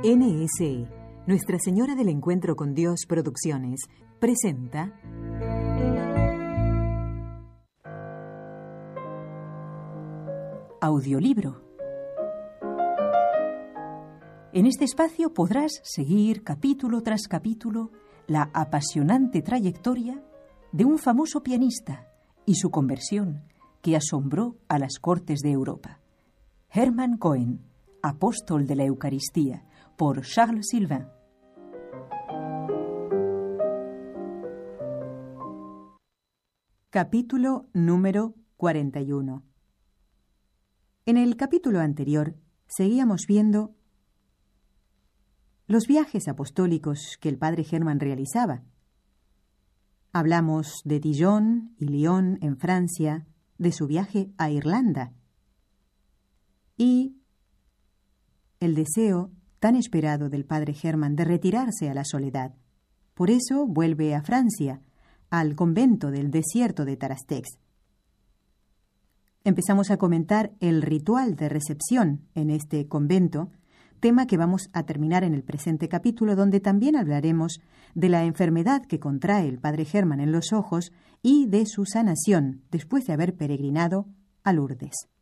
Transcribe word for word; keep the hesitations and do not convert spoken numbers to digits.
N S E, Nuestra Señora del Encuentro con Dios Producciones, presenta Audiolibro. En este espacio podrás seguir capítulo tras capítulo la apasionante trayectoria de un famoso pianista y su conversión que asombró a las cortes de Europa. Hermann Cohen, Apóstol de la Eucaristía, por Charles Sylvain. Capítulo número cuarenta y uno. En el capítulo anterior seguíamos viendo los viajes apostólicos que el padre Hermann realizaba. Hablamos de Dijon y Lyon en Francia, de su viaje a Irlanda y el deseo tan esperado del padre Hermann de retirarse a la soledad. Por eso vuelve a Francia, al convento del desierto de Tarastex. Empezamos a comentar el ritual de recepción en este convento, tema que vamos a terminar en el presente capítulo, donde también hablaremos de la enfermedad que contrae el padre Hermann en los ojos y de su sanación después de haber peregrinado a Lourdes.